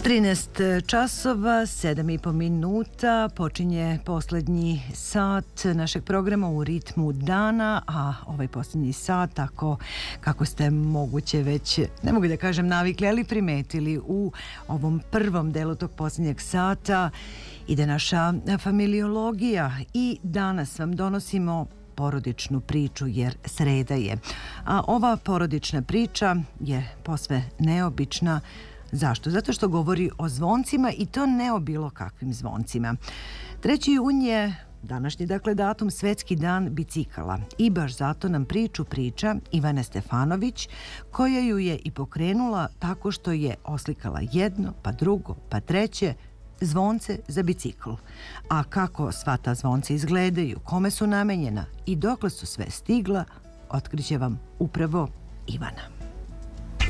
13 časova, 7,5 minuta, počinje poslednji sat našeg programa u ritmu dana, a ovaj poslednji sat, tako kako ste moguće već, ne mogu da kažem navikli, ali primetili u ovom prvom delu tog poslednjeg sata, ide naša familiologija i danas vam donosimo porodičnu priču jer sreda je. A ova porodična priča je posve neobična. Zašto? Zato što govori o zvoncima i to ne o bilo kakvim zvoncima. 3. jun je današnji, dakle, datum Svetski dan bicikala i baš zato nam priču priča Ivana Stefanović, koja ju je i pokrenula tako što je oslikala jedno, pa drugo, pa treće zvonce za bicikl. A kako sva ta zvonce izgledaju, kome su namenjena i dokle su sve stigla, otkriće vam upravo Ivana.